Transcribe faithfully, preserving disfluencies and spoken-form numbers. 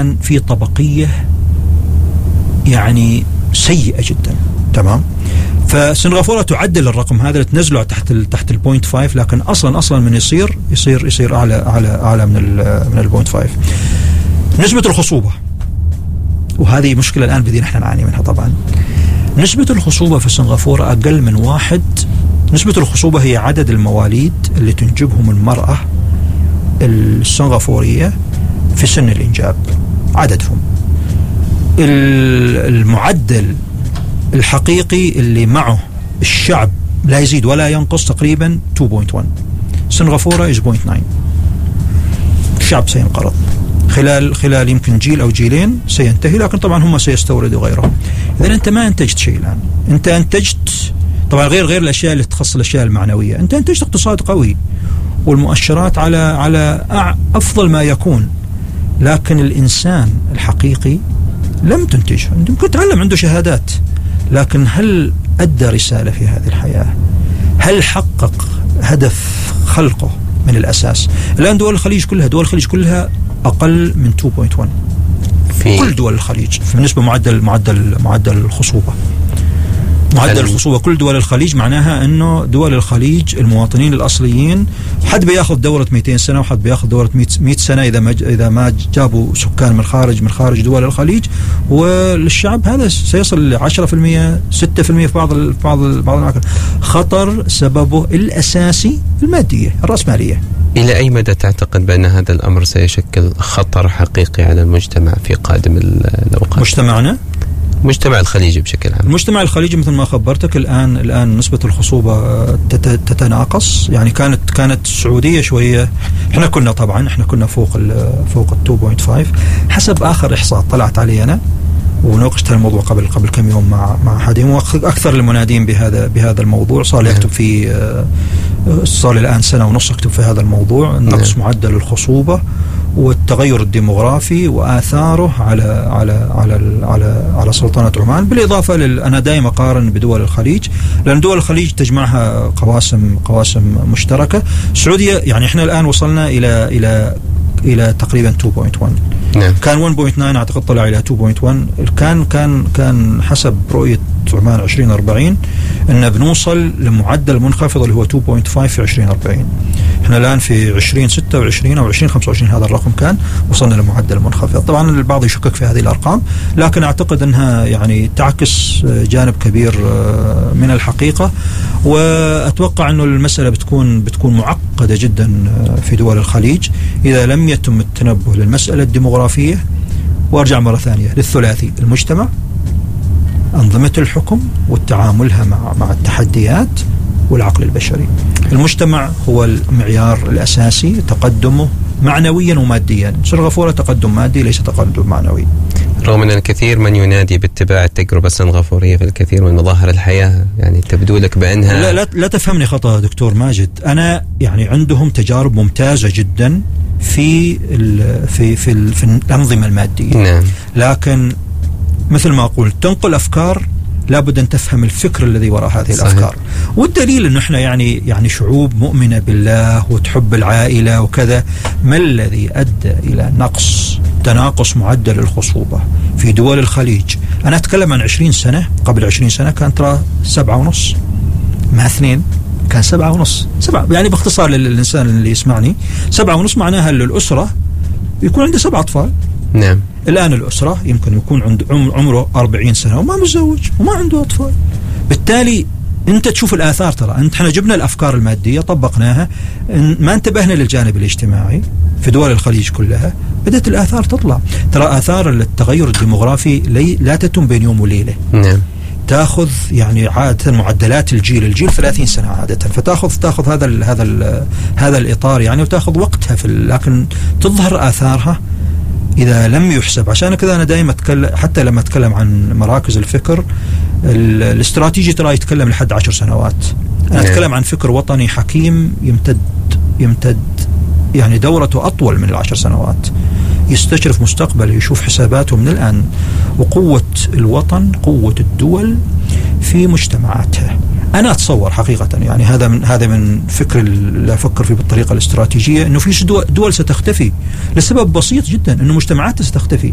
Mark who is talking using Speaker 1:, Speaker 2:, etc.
Speaker 1: في طبقية يعني سيئة جدا. تمام. فسنغافورة تعدل الرقم هذا لتنزله تحت ال تحت البوينت فايف، لكن اصلا اصلا من يصير يصير يصير اعلى اعلى اعلى من ال من البوينت فايف. نسبة الخصوبة، وهذه مشكلة الان بدينا احنا نعاني منها طبعا. نسبة الخصوبة في سنغافورة اقل من واحد. نسبة الخصوبة هي عدد المواليد اللي تنجبهم المرأة السنغافورية في سن الإنجاب، عددهم. المعدل الحقيقي اللي معه الشعب لا يزيد ولا ينقص تقريبا اثنين فاصلة واحد. سنغافورة إز بوينت ناين. الشعب سينقرض خلال خلال يمكن جيل أو جيلين سينتهي، لكن طبعا هم سيستوردوا غيرهم. إذا أنت ما أنتجت شيء الآن، أنت أنتجت طبعا غير غير الأشياء اللي تخص الأشياء المعنوية، أنت أنتجت اقتصاد قوي والمؤشرات على على أفضل ما يكون، لكن الإنسان الحقيقي لم تنتجه. أنت ممكن تعلم، عنده شهادات، لكن هل أدى رسالة في هذه الحياة؟ هل حقق هدف خلقه من الأساس؟ الآن دول الخليج كلها دول الخليج كلها أقل من اثنين فاصلة واحد في كل دول الخليج بالنسبة معدل معدل معدل الخصوبة. معدل الخصوبة كل دول الخليج، معناها انه دول الخليج المواطنين الاصليين حد بياخذ دورة مئتين سنة وحد بياخذ دورة مئة سنة اذا ما اذا ما جابوا سكان من خارج من خارج دول الخليج، والشعب هذا سيصل ل عشرة بالمئة ستة بالمئة في بعض ال بعض ال بعض الاماكن. خطر سببه الاساسي المادية الرأسمالية.
Speaker 2: إلى أي مدى تعتقد بأن هذا الأمر سيشكل خطر حقيقي على المجتمع في قادم الأوقات؟
Speaker 1: مجتمعنا
Speaker 2: مجتمع الخليجي بشكل عام.
Speaker 1: المجتمع الخليجي مثل ما خبرتك الآن الآن نسبة الخصوبة تتناقص. يعني كانت كانت السعودية شوية، احنا كنا طبعا احنا كنا فوق ال فوق ال اثنين فاصلة خمسة حسب آخر إحصاء طلعت علي أنا، وناقشت الموضوع قبل قبل كم يوم مع مع حديم، واكثر المنادين بهذا بهذا الموضوع. صار لي اكتب في صار لي الان سنه ونص اكتب في هذا الموضوع، نقص معدل الخصوبه والتغير الديموغرافي واثاره على على على على على سلطنه عمان، بالاضافه لل انا دائما اقارن بدول الخليج، لان دول الخليج تجمعها قواسم قواسم مشتركه. السعوديه يعني احنا الان وصلنا الى الى الى تقريبا اثنين فاصلة واحد.
Speaker 2: نعم.
Speaker 1: كان واحد فاصلة تسعة اعتقد طلع الى اثنين فاصلة واحد. كان كان كان حسب رؤيه عمان عشرين أربعين ان بنوصل لمعدل منخفض اللي هو اثنين فاصلة خمسة في عشرين أربعين. احنا الان في عشرين ستة وعشرين او عشرين خمسة وعشرين هذا الرقم كان وصلنا لمعدل منخفض. طبعا البعض يشكك في هذه الارقام، لكن اعتقد انها يعني تعكس جانب كبير من الحقيقه، واتوقع انه المساله بتكون بتكون معقده جدا في دول الخليج اذا لم يتم التنبه للمساله الديموغرافيه. وارجع مره ثانيه للثلاثي: المجتمع، أنظمة الحكم والتعاملها مع مع التحديات، والعقل البشري. المجتمع هو المعيار الأساسي تقدمه معنويا وماديا. سنغافورة تقدم مادي ليس تقدم معنوي،
Speaker 2: رغم أن الكثير من ينادي باتباع التجربة السنغافورية في الكثير من مظاهر الحياة. يعني تبدو لك بأنها
Speaker 1: لا, لا, لا تفهمني خطأ دكتور ماجد. أنا يعني عندهم تجارب ممتازة جدا في ال في في, ال في الأنظمة المادية.
Speaker 2: نعم. لكن
Speaker 1: مثل ما أقول تنقل أفكار، لابد أن تفهم الفكر الذي وراء هذه صحيح. الأفكار. والدليل أنه إحنا يعني يعني شعوب مؤمنة بالله وتحب العائلة وكذا. ما الذي أدى إلى نقص تناقص معدل الخصوبة في دول الخليج؟ أنا أتكلم عن عشرين سنة. قبل عشرين سنة كان ترى سبعة ونص مع اثنين، كان سبعة ونص. سبعة يعني باختصار للإنسان اللي يسمعني، سبعة ونص معناها للأسرة يكون عنده سبع أطفال.
Speaker 2: نعم.
Speaker 1: الآن الأسرة يمكن يكون عند عمره أربعين سنة وما متزوج وما عنده أطفال. بالتالي أنت تشوف الآثار. ترى أنت احنا جبنا الأفكار المادية طبقناها، ما انتبهنا للجانب الاجتماعي في دول الخليج كلها، بدأت الآثار تطلع. ترى آثار التغير الديموغرافي لا تتم بين يوم وليلة.
Speaker 2: نعم.
Speaker 1: تاخذ يعني عادة معدلات الجيل الجيل ثلاثين سنة عادة، فتاخذ تاخذ هذا ال هذا ال هذا الإطار يعني، وتاخذ وقتها في، لكن تظهر آثارها إذا لم يحسب. عشان كذا أنا دائما أتكلم، حتى لما أتكلم عن مراكز الفكر الاستراتيجي ترى يتكلم لحد عشر سنوات. أنا أتكلم عن فكر وطني حكيم يمتد يمتد يعني دورته أطول من العشر سنوات، يستشرف مستقبل، يشوف حساباته من الآن. وقوة الوطن، قوة الدول في مجتمعاتها. أنا أتصور حقيقة يعني هذا من هذا من فكر اللي أفكر فيه بالطريقة الاستراتيجية، إنه في دول, دول ستختفي لسبب بسيط جدا، إنه مجتمعاتها ستختفي.